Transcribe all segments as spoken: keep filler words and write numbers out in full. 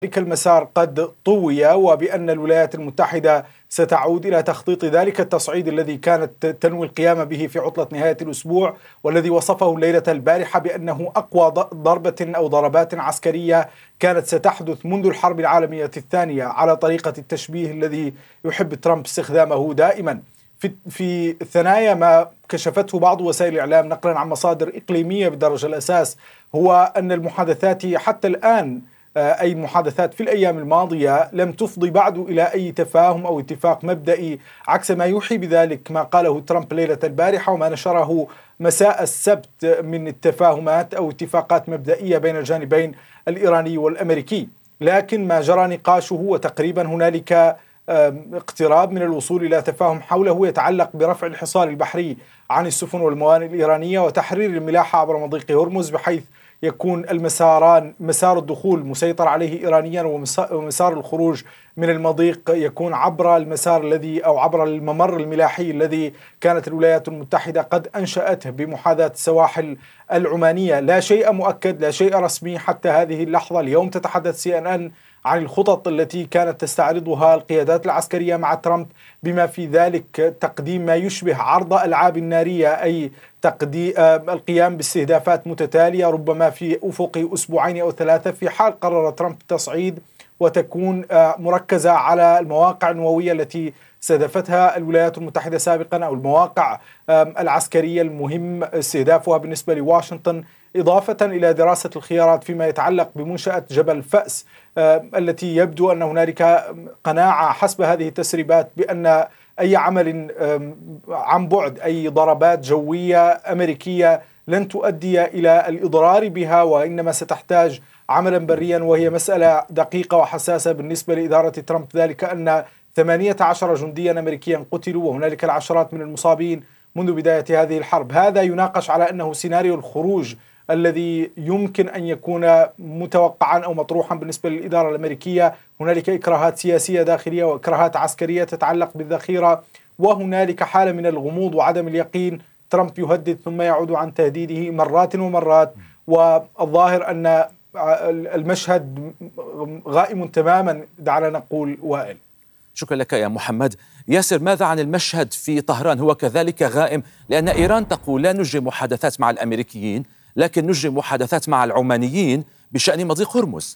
ذلك المسار قد طوي، وبأن الولايات المتحدة ستعود إلى تخطيط ذلك التصعيد الذي كانت تنوي القيام به في عطلة نهاية الأسبوع، والذي وصفه الليلة البارحة بأنه أقوى ضربة أو ضربات عسكرية كانت ستحدث منذ الحرب العالمية الثانية، على طريقة التشبيه الذي يحب ترامب استخدامه دائما. في في ثنايا ما كشفته بعض وسائل الإعلام نقلا عن مصادر إقليمية بدرجة الأساس، هو أن المحادثات حتى الآن، أي محادثات في الأيام الماضية، لم تفضي بعد إلى أي تفاهم أو اتفاق مبدئي، عكس ما يوحي بذلك ما قاله ترامب ليلة البارحة وما نشره مساء السبت من التفاهمات أو اتفاقات مبدئية بين الجانبين الإيراني والأمريكي. لكن ما جرى نقاشه، وتقريبا هنالك اقتراب من الوصول إلى تفاهم حوله، يتعلق برفع الحصار البحري عن السفن والموانئ الإيرانية وتحرير الملاحة عبر مضيق هرمز، بحيث يكون المساران، مسار الدخول مسيطر عليه إيرانيا، ومسار الخروج من المضيق يكون عبر المسار الذي أو عبر الممر الملاحي الذي كانت الولايات المتحدة قد أنشأته بمحاذاة السواحل العمانية. لا شيء مؤكد، لا شيء رسمي حتى هذه اللحظة. اليوم تتحدث سي أن أن عن الخطط التي كانت تستعرضها القيادات العسكرية مع ترامب، بما في ذلك تقديم ما يشبه عرض ألعاب نارية، أي تقديم القيام باستهدافات متتالية ربما في أفق أسبوعين أو ثلاثة، في حال قرر ترامب التصعيد، وتكون مركزة على المواقع النووية التي استهدفتها الولايات المتحدة سابقا، أو المواقع العسكرية المهم استهدافها بالنسبة لواشنطن، إضافة إلى دراسة الخيارات فيما يتعلق بمنشأة جبل فأس، التي يبدو أن هنالك قناعة حسب هذه التسريبات بأن أي عمل عن بعد، أي ضربات جوية أمريكية، لن تؤدي إلى الإضرار بها، وإنما ستحتاج عملا بريا، وهي مسألة دقيقة وحساسة بالنسبة لإدارة ترامب، ذلك أن ثمانية عشر جنديا أمريكيا قتلوا، وهنالك العشرات من المصابين منذ بداية هذه الحرب. هذا يناقش على أنه سيناريو الخروج الذي يمكن أن يكون متوقعا أو مطروحا بالنسبة للإدارة الأمريكية. هنالك إكراهات سياسية داخلية وإكراهات عسكرية تتعلق بالذخيرة، وهنالك حالة من الغموض وعدم اليقين. ترامب يهدد ثم يعود عن تهديده مرات ومرات، والظاهر أن المشهد غائم تماما، دعنا نقول. وائل، شكرا لك يا محمد. ياسر، ماذا عن المشهد في طهران؟ هو كذلك غائم، لأن إيران تقول لا نجري محادثات مع الأمريكيين، لكن نجري محادثات مع العمانيين بشأن مضيق هرمز.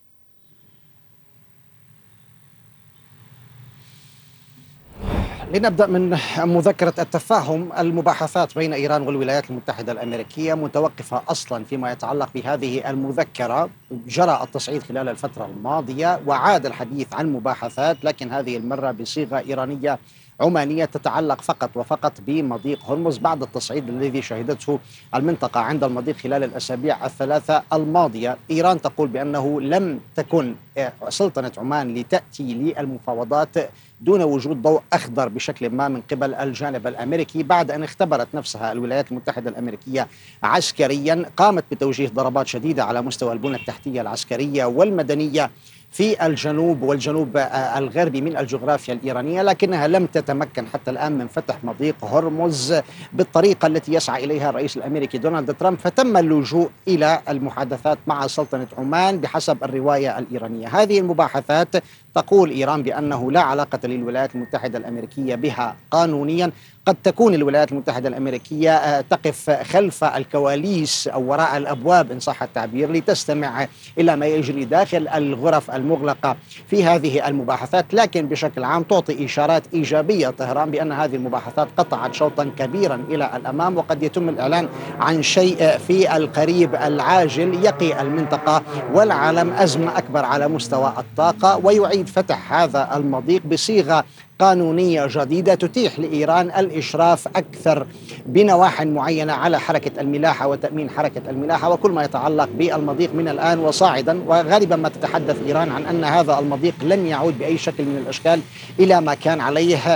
لنبدأ من مذكرة التفاهم. المباحثات بين إيران والولايات المتحدة الأمريكية متوقفة أصلا فيما يتعلق بهذه المذكرة. جرى التصعيد خلال الفترة الماضية وعاد الحديث عن مباحثات، لكن هذه المرة بصيغة إيرانية عمانية تتعلق فقط وفقط بمضيق هرمز، بعد التصعيد الذي شهدته المنطقة عند المضيق خلال الأسابيع الثلاثة الماضية. إيران تقول بأنه لم تكن سلطنة عمان لتأتي للمفاوضات دون وجود ضوء أخضر بشكل ما من قبل الجانب الأمريكي، بعد أن اختبرت نفسها الولايات المتحدة الأمريكية عسكريا. قامت بتوجيه ضربات شديدة على مستوى البنى التحتية العسكرية والمدنية في الجنوب والجنوب الغربي من الجغرافيا الإيرانية، لكنها لم تتمكن حتى الآن من فتح مضيق هرمز بالطريقة التي يسعى إليها الرئيس الأمريكي دونالد ترامب، فتم اللجوء إلى المحادثات مع سلطنة عمان بحسب الرواية الإيرانية. هذه المباحثات تقول إيران بأنه لا علاقة للولايات المتحدة الأمريكية بها قانونيا. قد تكون الولايات المتحدة الأمريكية تقف خلف الكواليس أو وراء الأبواب إن صح التعبير لتستمع إلى ما يجري داخل الغرف المغلقة في هذه المباحثات، لكن بشكل عام تعطي إشارات إيجابية طهران بأن هذه المباحثات قطعت شوطا كبيرا إلى الأمام، وقد يتم الإعلان عن شيء في القريب العاجل يقي المنطقة والعالم أزمة أكبر على مستوى الطاقة، ويعيد فتح هذا المضيق بصيغة قانونية جديدة تتيح لإيران الإشراف أكثر بنواحي معينة على حركة الملاحة وتأمين حركة الملاحة وكل ما يتعلق بالمضيق من الآن وصاعدا. وغالبا ما تتحدث إيران عن أن هذا المضيق لن يعود بأي شكل من الأشكال إلى ما كان عليه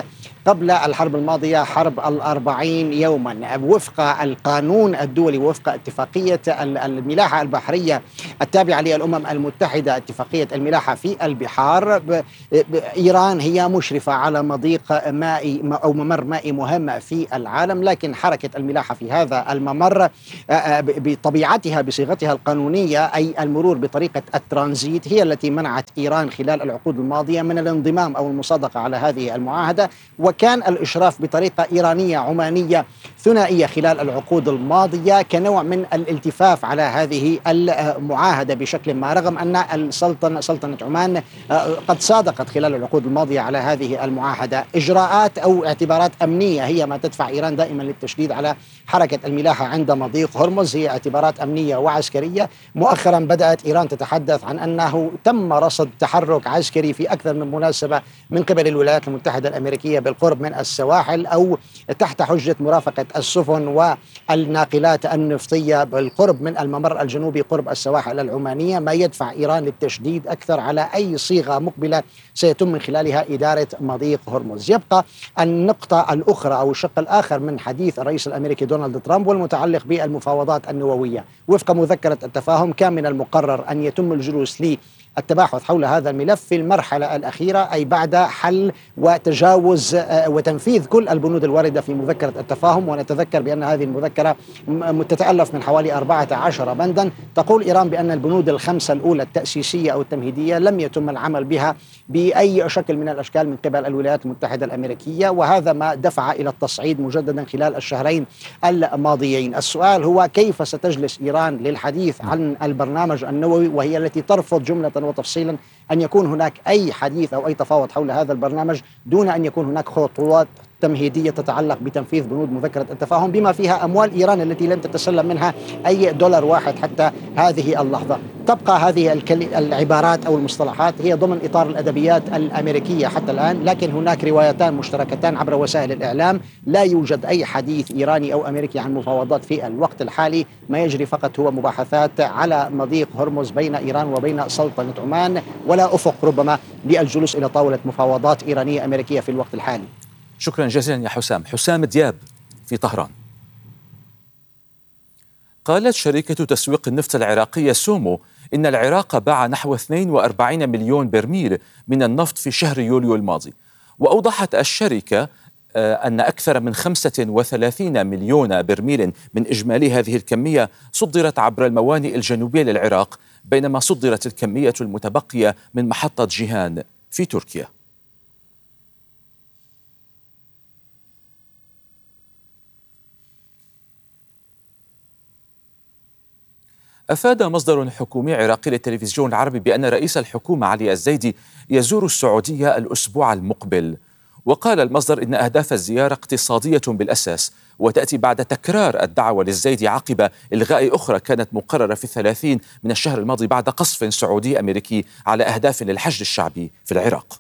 قبل الحرب الماضية حرب الأربعين يوما وفق القانون الدولي ووفق اتفاقية الملاحة البحرية التابعة للأمم المتحدة، اتفاقية الملاحة في البحار. إيران هي مشرفة على مضيق مائي أو ممر مائي مهم في العالم، لكن حركة الملاحة في هذا الممر بطبيعتها بصيغتها القانونية أي المرور بطريقة الترانزيت هي التي منعت إيران خلال العقود الماضية من الانضمام أو المصادقة على هذه المعاهدة، وكان الإشراف بطريقة إيرانية عمانية ثنائية خلال العقود الماضية كنوع من الالتفاف على هذه المعاهدة بشكل ما، رغم أن السلطنة سلطنة عمان قد صادقت خلال العقود الماضية على هذه المعاهدة. إجراءات أو اعتبارات أمنية هي ما تدفع إيران دائما للتشديد على حركة الملاحة عند مضيق هرمز، هي اعتبارات أمنية وعسكرية. مؤخرا بدأت إيران تتحدث عن أنه تم رصد تحرك عسكري في أكثر من مناسبة من قبل الولايات المتحدة الأمريكية بالقرب من السواحل أو تحت حجة مرافقة السفن والناقلات النفطية بالقرب من الممر الجنوبي قرب السواحل العمانية، ما يدفع إيران للتشديد أكثر على أي صيغة مقبلة سيتم من خلالها إدارة مضيق هرمز. يبقى النقطة الأخرى أو الشق الآخر من حديث الرئيس الأمريكي دونالد ترامب والمتعلق بالمفاوضات النووية. وفق مذكرة التفاهم كان من المقرر أن يتم الجلوس لي التباحث حول هذا الملف في المرحلة الأخيرة، أي بعد حل وتجاوز وتنفيذ كل البنود الواردة في مذكرة التفاهم. ونتذكر بأن هذه المذكرة تتألف من حوالي أربعة عشر بندا. تقول إيران بأن البنود الخمسة الأولى التأسيسية أو التمهيدية لم يتم العمل بها بأي شكل من الأشكال من قبل الولايات المتحدة الأمريكية، وهذا ما دفع إلى التصعيد مجددا خلال الشهرين الماضيين. السؤال هو كيف ستجلس إيران للحديث عن البرنامج النووي وهي التي ترفض جملة وتفصيلا أن يكون هناك أي حديث أو أي تفاوض حول هذا البرنامج دون أن يكون هناك خطوات تمهيدية تتعلق بتنفيذ بنود مذكرة التفاهم بما فيها أموال إيران التي لم تتسلم منها أي دولار واحد حتى هذه اللحظة. تبقى هذه العبارات أو المصطلحات هي ضمن إطار الأدبيات الأمريكية حتى الآن، لكن هناك روايتان مشتركتان عبر وسائل الإعلام. لا يوجد أي حديث إيراني أو أمريكي عن مفاوضات في الوقت الحالي، ما يجري فقط هو مباحثات على مضيق هرمز بين إيران وبين سلطنة عمان، ولا أفق ربما للجلوس إلى طاولة مفاوضات إيرانية أمريكية في الوقت الحالي. شكرا جزيلا يا حسام. حسام دياب في طهران. قالت شركة تسويق النفط العراقية سومو إن العراق باع نحو اثنين وأربعين مليون برميل من النفط في شهر يوليو الماضي. وأوضحت الشركة أن أكثر من خمسة وثلاثين مليون برميل من إجمالي هذه الكمية صدرت عبر الموانئ الجنوبية للعراق، بينما صدرت الكمية المتبقية من محطة جيهان في تركيا. أفاد مصدر حكومي عراقي للتلفزيون العربي بأن رئيس الحكومة علي الزيدي يزور السعودية الأسبوع المقبل. وقال المصدر إن أهداف الزيارة اقتصادية بالأساس، وتأتي بعد تكرار الدعوة للزيدي عقب إلغاء أخرى كانت مقررة في الثلاثين من الشهر الماضي بعد قصف سعودي أمريكي على أهداف للحشد الشعبي في العراق.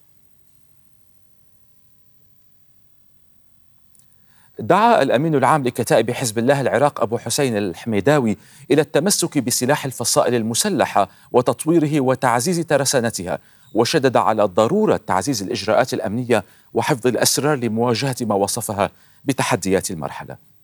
دعا الأمين العام لكتائب حزب الله العراق أبو حسين الحميداوي إلى التمسك بسلاح الفصائل المسلحة وتطويره وتعزيز ترسانتها، وشدد على ضرورة تعزيز الإجراءات الأمنية وحفظ الأسرار لمواجهة ما وصفها بتحديات المرحلة.